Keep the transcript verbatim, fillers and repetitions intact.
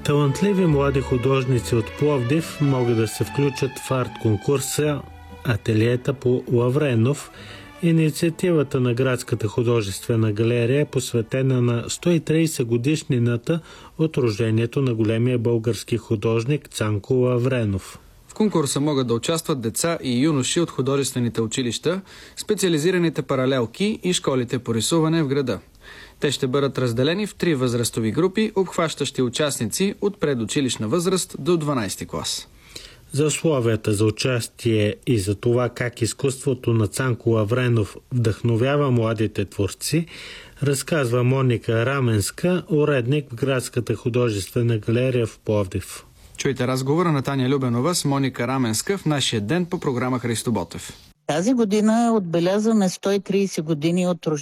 Талантливи млади художници от Пловдив могат да се включат в арт-конкурса Ателиета по Лавренов. Инициативата на Градската художествена галерия е посветена на сто и тридесет годишнината от рождението на големия български художник Цанко Лавренов. В конкурса могат да участват деца и юноши от художествените училища, специализираните паралелки и школите по рисуване в града. Те ще бъдат разделени в три възрастови групи, обхващащи участници от предучилищна възраст до дванадесети клас. За условията за участие и за това как изкуството на Цанко Лавренов вдъхновява младите творци, разказва Моника Раменска, уредник в Градската художествена галерия в Пловдив. Чуйте разговора на Таня Любенова с Моника Раменска в нашия ден по програма Христо Ботев. Тази година отбелязваме сто и тридесет години от рождението